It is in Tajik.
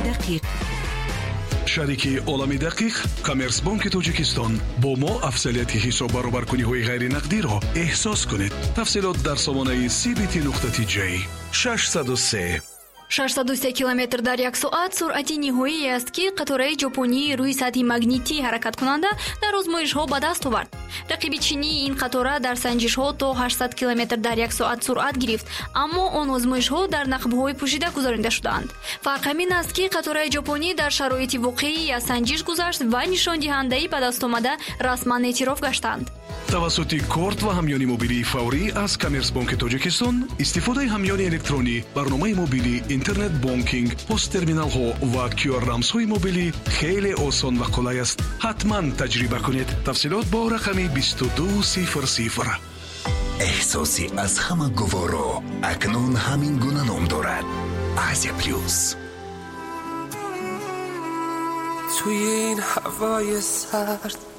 دقیق. شریک عالمی دقیق کامرس بانک تاجیکستان. با ما افضلیت حساب برابرکنی‌های غیر نقدی را احساس کنید. تفصیلات در سامانه cbt.j 603 километр дар як соат суръати ниҳоие аст ки қатораи ҷопонӣ рӯи сатҳи магнитӣ ҳаракаткунанда дар озмоишҳо ба даст овард. рақиби чинии ин қатора дар санҷишҳо то 800 километр дар як соат суръат гирифт, аммо он озмоишҳо дар нақбҳои пӯшида гузаронида шудаанд. фарқ ҳамин аст ки қатораи ҷопонӣ дар шароити воқеӣ аз санҷиш гузашт ва нишондиҳандаи ба дастомада расман эътироф гаштанд. тавассути корт ва ҳамёни мобилии фаврӣ аз Коммерсбанки Тоҷикистон, истифодаи ҳамёни электронӣ, барномаи мобилӣ, интернет бонкинг, посттерминалҳо ва QR-рамзҳои мобилӣ хеле осон ва қулай аст. ҳатман таҷриба кунед. тафсилот бо рақами 2200. эҳсоси аз ҳама гуворо акнун ҳамин гуна ном дорад. Азия плюс. توی این هوای سرد